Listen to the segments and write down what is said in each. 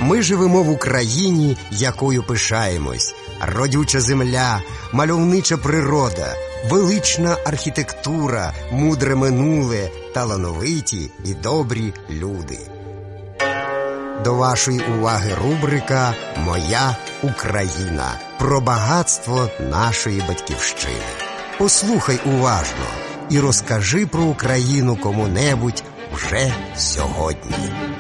Ми живемо в Україні, якою пишаємось. Родюча земля, мальовнича природа, велична архітектура, мудре минуле, талановиті і добрі люди. До вашої уваги рубрика «Моя Україна» про багатство нашої батьківщини. Послухай уважно і розкажи про Україну кому-небудь вже сьогодні.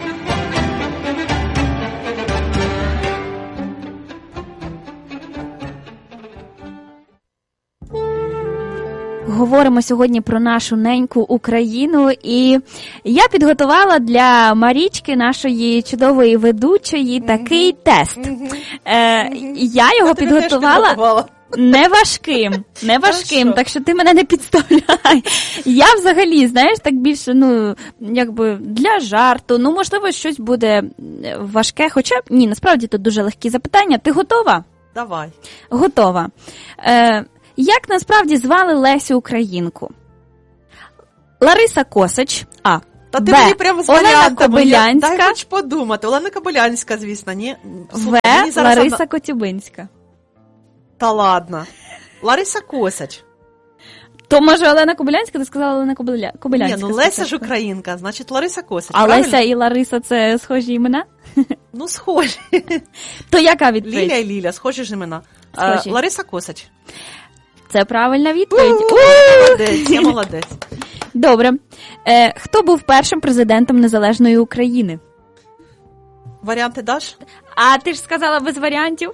Говоримо сьогодні про нашу неньку Україну, і я підготувала для Марічки, нашої чудової ведучої, такий тест. Я його підготувала не важким, так що ти мене не підставляй. Я взагалі, знаєш, так більше, якби для жарту, можливо, щось буде важке, хоча, ні, насправді тут дуже легкі запитання. Ти готова? Давай. Готова. Як насправді звали Лесю Українку? Лариса Косач, А. Та ти Б. мені прямо з Олена варіантами. Кобилянська. Дай хоч подумати. Олена Кобилянська, звісно, ні. В. Лариса Коцюбинська. Та ладно. Лариса Косач. То, може, Олена Кобилянська? Ти сказала Олена Кобилянська. Ні, Леся ж українка, значить Лариса Косач. А правильно? Леся і Лариса – це схожі імена? Схожі. То яка відповідь? Ліля і Ліля, схожі ж імена. Схожі. Лариса Косач. Це правильна відповідь. Молодець, я молодець. Добре. Хто був першим президентом Незалежної України? Варіанти даш? А ти ж сказала без варіантів.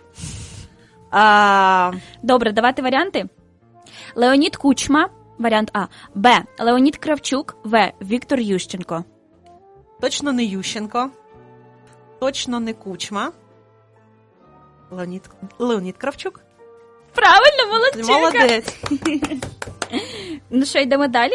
Добре, давайте варіанти. Леонід Кучма, варіант А. Б. Леонід Кравчук. В. Віктор Ющенко. Точно не Ющенко. Точно не Кучма. Леонід Кравчук. Правильно, молодчинка. Молодець. Ну що, йдемо далі?